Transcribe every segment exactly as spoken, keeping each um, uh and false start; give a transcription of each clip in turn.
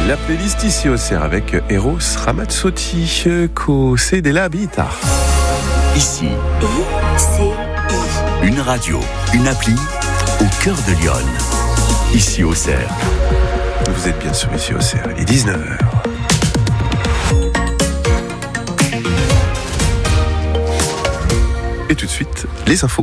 La playlist ici au C E R avec Eros Ramazzotti, Cose della Vita. Ici, une radio, une appli au cœur de Lyon. Ici au C E R. Vous êtes bien sûr ici au C E R, il est dix-neuf heures. Et tout de suite, les infos.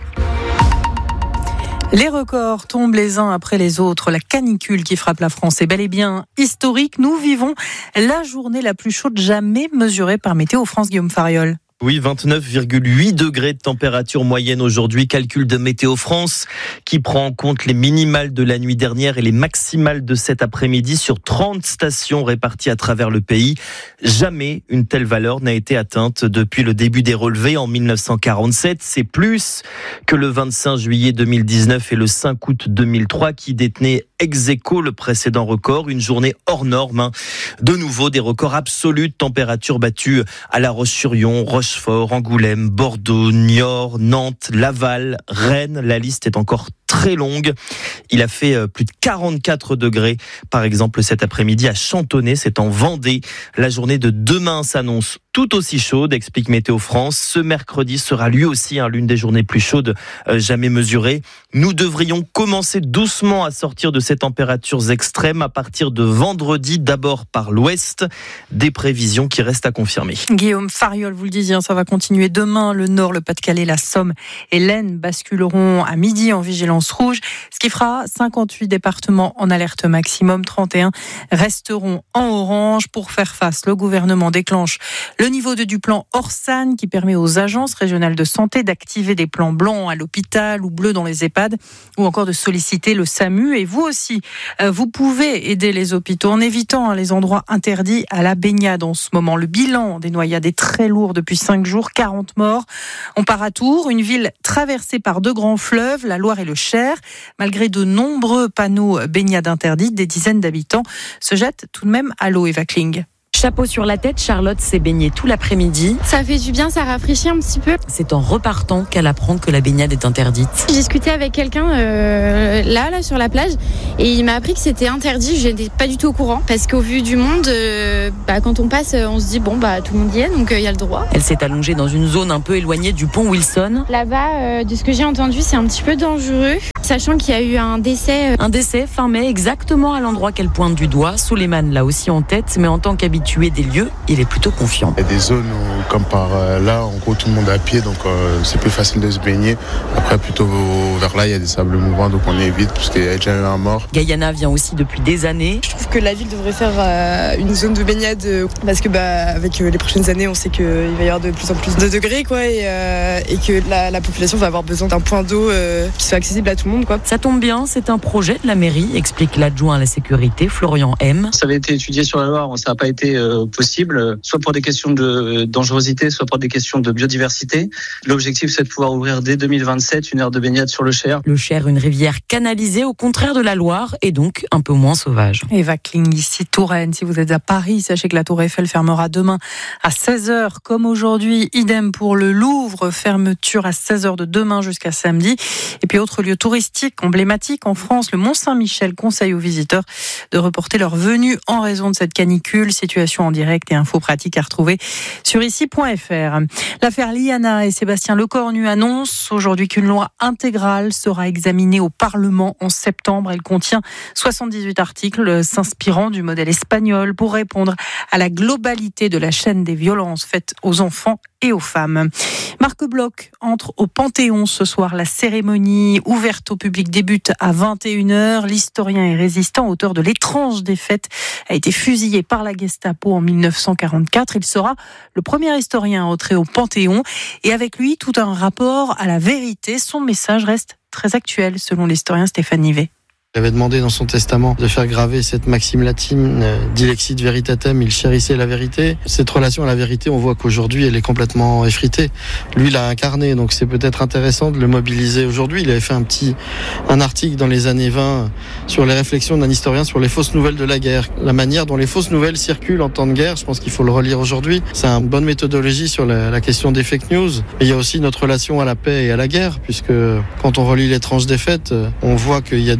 Les records tombent les uns après les autres. La canicule qui frappe la France est bel et bien historique. Nous vivons la journée la plus chaude jamais mesurée par Météo France. Guillaume Fariol. Oui, vingt-neuf virgule huit degrés de température moyenne aujourd'hui. Calcul de Météo France qui prend en compte les minimales de la nuit dernière et les maximales de cet après-midi sur trente stations réparties à travers le pays. Jamais une telle valeur n'a été atteinte depuis le début des relevés en mille neuf cent quarante-sept. C'est plus que le vingt-cinq juillet deux mille dix-neuf et le cinq août deux mille trois qui détenaient ex aequo le précédent record. Une journée hors norme. Hein. De nouveau, des records absolus de température battus à La Roche-sur-Yon, Rochefort, Angoulême, Bordeaux, Niort, Nantes, Laval, Rennes. La liste est encore très longue. Il a fait plus de quarante-quatre degrés, par exemple, cet après-midi à Chantonnay, c'est en Vendée. La journée de demain s'annonce tout aussi chaude, explique Météo France. Ce mercredi sera lui aussi hein, l'une des journées plus chaudes euh, jamais mesurées. Nous devrions commencer doucement à sortir de ces températures extrêmes à partir de vendredi, d'abord par l'ouest. Des prévisions qui restent à confirmer. Guillaume Fariol, vous le disiez, ça va continuer demain. Le Nord, le Pas-de-Calais, la Somme et l'Aisne basculeront à midi en vigilance rouge, ce qui fera cinquante-huit départements en alerte maximum, trente et un resteront en orange. Pour faire face, le gouvernement déclenche le niveau deux du plan Orsan qui permet aux agences régionales de santé d'activer des plans blancs à l'hôpital ou bleus dans les EHPAD ou encore de solliciter le SAMU. Et vous aussi, vous pouvez aider les hôpitaux en évitant les endroits interdits à la baignade en ce moment. Le bilan des noyades est très lourd depuis cinq jours, quarante morts. On part à Tours, une ville traversée par deux grands fleuves, la Loire et le Cher. Malgré de nombreux panneaux baignade interdites, des dizaines d'habitants se jettent tout de même à l'eau. Eva Kling. Chapeau sur la tête, Charlotte s'est baignée tout l'après-midi. Ça fait du bien, ça rafraîchit un petit peu. C'est en repartant qu'elle apprend que la baignade est interdite. J'ai discuté avec quelqu'un euh, là, là, sur la plage, et il m'a appris que c'était interdit. Je n'étais pas du tout au courant, parce qu'au vu du monde, euh, bah, quand on passe, on se dit bon bah tout le monde y est, donc il euh, y a le droit. Elle s'est allongée dans une zone un peu éloignée du pont Wilson. Là-bas, euh, de ce que j'ai entendu, c'est un petit peu dangereux, sachant qu'il y a eu un décès. Euh... Un décès fin mai, exactement à l'endroit qu'elle pointe du doigt. Souleymane l'a aussi en tête, mais en tant qu'habitué des lieux, il est plutôt confiant. Il y a des zones où, comme par là, en gros, tout le monde est à pied, donc euh, c'est plus facile de se baigner. Après, plutôt vers là, il y a des sables mouvants, donc on évite, parce qu'il y a déjà eu un mort. Guyana vient aussi depuis des années. Je trouve que la ville devrait faire euh, une zone de baignade, euh, parce que bah, avec euh, les prochaines années, on sait qu'il va y avoir de plus en plus de degrés, quoi, et, euh, et que la, la population va avoir besoin d'un point d'eau euh, qui soit accessible à tout le monde, quoi. Ça tombe bien, c'est un projet de la mairie, explique l'adjoint à la sécurité, Florian M. Ça avait été étudié sur la Loire, ça n'a pas été euh, possible, soit pour des questions de dangerosité, soit pour des questions de biodiversité. L'objectif, c'est de pouvoir ouvrir dès deux mille vingt-sept une aire de baignade sur le Cher. Le Cher, une rivière canalisée au contraire de la Loire et donc un peu moins sauvage. Eva Kling, ici Touraine. Si vous êtes à Paris, sachez que la Tour Eiffel fermera demain à seize heures comme aujourd'hui. Idem pour le Louvre, fermeture à seize heures de demain jusqu'à samedi. Et puis autre lieu touristique emblématique en France, le Mont-Saint-Michel conseille aux visiteurs de reporter leur venue en raison de cette canicule. Situation en direct et infos pratiques à retrouver sur ici point f r. L'affaire Liana et Sébastien Lecornu annoncent aujourd'hui qu'une loi intégrale sera examinée au Parlement en septembre. Elle contient soixante-dix-huit articles s'inspirant du modèle espagnol pour répondre à la globalité de la chaîne des violences faites aux enfants et aux femmes. Marc Bloch entre au Panthéon ce soir. La cérémonie ouverte au public débute à vingt et une heures. L'historien et résistant, auteur de L'étrange défaite, a été fusillé par la Gestapo en mille neuf cent quarante-quatre. Il sera le premier historien à entrer au Panthéon et avec lui tout un rapport à la vérité. Son message reste très actuel selon l'historien Stéphane Nivet. Il avait demandé dans son testament de faire graver cette maxime latine « Dilexit veritatem », il chérissait la vérité. Cette relation à la vérité, on voit qu'aujourd'hui, elle est complètement effritée. Lui, il l'a incarné, donc c'est peut-être intéressant de le mobiliser aujourd'hui. Il avait fait un petit un article dans les années vingt sur les réflexions d'un historien sur les fausses nouvelles de la guerre. La manière dont les fausses nouvelles circulent en temps de guerre, je pense qu'il faut le relire aujourd'hui. C'est une bonne méthodologie sur la, la question des fake news. Et il y a aussi notre relation à la paix et à la guerre, puisque quand on relit L'étrange défaite, on voit qu'il y a de nouveau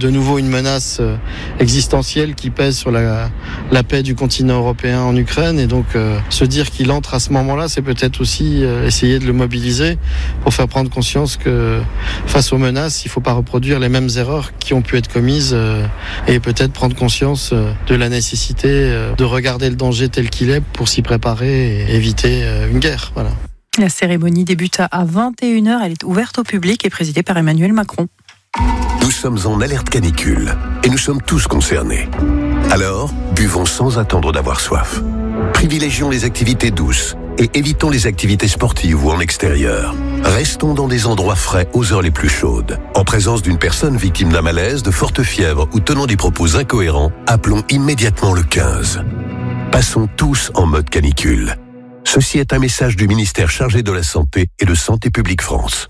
une menace existentielle qui pèse sur la, la paix du continent européen en Ukraine. Et donc, euh, se dire qu'il entre à ce moment-là, c'est peut-être aussi euh, essayer de le mobiliser pour faire prendre conscience que face aux menaces, il ne faut pas reproduire les mêmes erreurs qui ont pu être commises euh, et peut-être prendre conscience euh, de la nécessité euh, de regarder le danger tel qu'il est pour s'y préparer et éviter euh, une guerre. Voilà. La cérémonie débute à vingt et une heures. Elle est ouverte au public et présidée par Emmanuel Macron. Nous sommes en alerte canicule et nous sommes tous concernés. Alors, buvons sans attendre d'avoir soif. Privilégions les activités douces et évitons les activités sportives ou en extérieur. Restons dans des endroits frais aux heures les plus chaudes. En présence d'une personne victime d'un malaise, de forte fièvre ou tenant des propos incohérents, appelons immédiatement le quinze. Passons tous en mode canicule. Ceci est un message du ministère chargé de la Santé et de Santé publique France.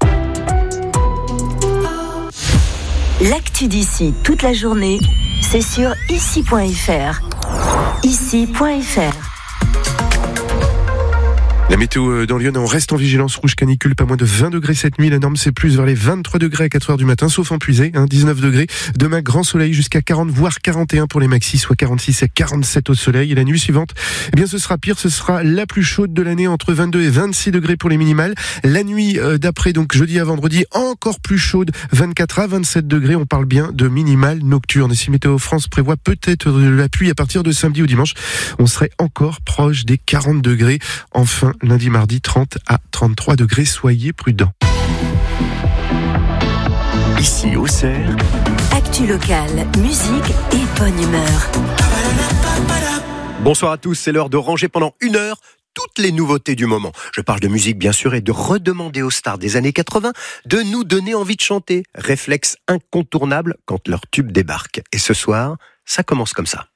L'actu d'ici toute la journée, c'est sur ici point f r. ici point f r. La météo dans Lyon, on reste en vigilance rouge canicule, pas moins de vingt degrés cette nuit. La norme, c'est plus vers les vingt-trois degrés à quatre heures du matin, sauf en puisée, hein, dix-neuf degrés. Demain, grand soleil jusqu'à quarante, voire quarante et un pour les maxis, soit quarante-six et quarante-sept au soleil. Et la nuit suivante, eh bien, ce sera pire, ce sera la plus chaude de l'année, entre vingt-deux et vingt-six degrés pour les minimales. La nuit euh, d'après, donc jeudi à vendredi, encore plus chaude, vingt-quatre à vingt-sept degrés. On parle bien de minimales nocturnes. Et si Météo France prévoit peut-être de la pluie à partir de samedi ou dimanche, on serait encore proche des quarante degrés. Enfin, lundi, mardi, trente à trente-trois degrés. Soyez prudents. Ici, Auxerre. Actu locale, musique et bonne humeur. Bonsoir à tous, c'est l'heure de ranger pendant une heure toutes les nouveautés du moment. Je parle de musique bien sûr et de redemander aux stars des années quatre-vingts de nous donner envie de chanter. Réflexe incontournable quand leur tube débarque. Et ce soir, ça commence comme ça.